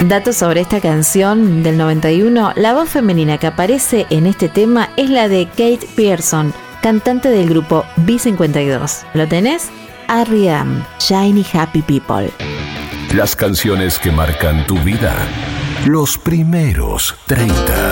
Datos sobre esta canción del 91, la voz femenina que aparece en este tema es la de Kate Pierson, cantante del grupo B52. ¿Lo tenés? R.E.M. Shiny Happy People. Las canciones que marcan tu vida. Los primeros 30.